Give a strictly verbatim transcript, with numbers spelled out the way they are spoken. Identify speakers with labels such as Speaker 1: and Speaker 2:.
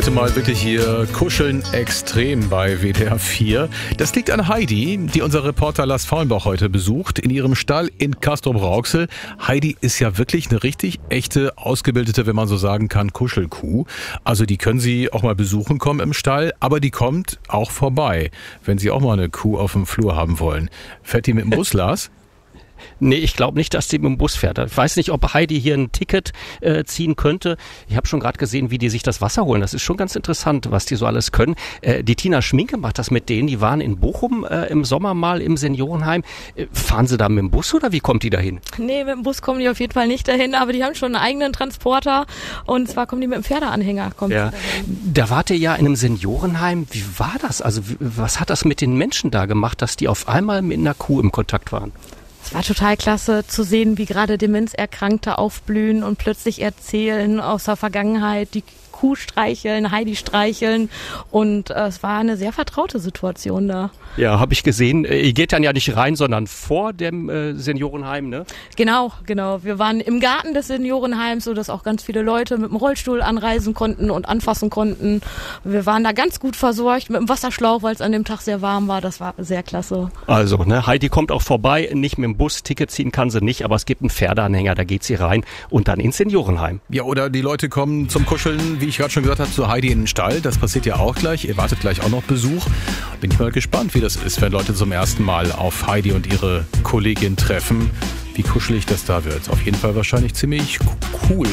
Speaker 1: Heute mal wirklich hier kuscheln extrem bei W D R vier. Das liegt an Heidi, die unser Reporter Lars Faulenbach heute besucht, in ihrem Stall in Castrop-Rauxel. Heidi ist ja wirklich eine richtig echte, ausgebildete, wenn man so sagen kann, Kuschelkuh. Also die können Sie auch mal besuchen kommen im Stall, aber die kommt auch vorbei, wenn Sie auch mal eine Kuh auf dem Flur haben wollen. Fährt die mit dem Bus, Lars?
Speaker 2: Nee, ich glaube nicht, dass die mit dem Bus fährt. Ich weiß nicht, ob Heidi hier ein Ticket äh, ziehen könnte. Ich habe schon gerade gesehen, wie die sich das Wasser holen. Das ist schon ganz interessant, was die so alles können. Äh, die Tina Schminke macht das mit denen. Die waren in Bochum äh, im Sommer mal im Seniorenheim. Äh, fahren sie da mit dem Bus oder wie kommt die dahin?
Speaker 3: Nee, mit dem Bus kommen die auf jeden Fall nicht dahin, aber die haben schon einen eigenen Transporter und zwar kommen die mit dem Pferdeanhänger. Kommt
Speaker 2: ja. Da wart ihr ja in einem Seniorenheim. Wie war das? Also wie, was hat das mit den Menschen da gemacht, dass die auf einmal mit einer Kuh im Kontakt waren?
Speaker 3: Es war total klasse zu sehen, wie gerade Demenzerkrankte aufblühen und plötzlich erzählen aus der Vergangenheit, die Kuh streicheln, Heidi streicheln und äh, es war eine sehr vertraute Situation da.
Speaker 2: Ja, habe ich gesehen. Ihr geht dann ja nicht rein, sondern vor dem äh, Seniorenheim, ne?
Speaker 3: Genau, genau. Wir waren im Garten des Seniorenheims, sodass auch ganz viele Leute mit dem Rollstuhl anreisen konnten und anfassen konnten. Wir waren da ganz gut versorgt mit dem Wasserschlauch, weil es an dem Tag sehr warm war. Das war sehr klasse.
Speaker 2: Also, ne, Heidi kommt auch vorbei, nicht mit dem Bus, Ticket ziehen kann sie nicht, aber es gibt einen Pferdeanhänger, da geht sie rein und dann ins Seniorenheim.
Speaker 1: Ja, oder die Leute kommen zum Kuscheln, wie ich gerade schon gesagt habe, zu Heidi in den Stall. Das passiert ja auch gleich. Ihr wartet gleich auch noch Besuch. Bin ich mal gespannt, wie das ist, wenn Leute zum ersten Mal auf Heidi und ihre Kollegin treffen. Wie kuschelig das da wird. Auf jeden Fall wahrscheinlich ziemlich cool.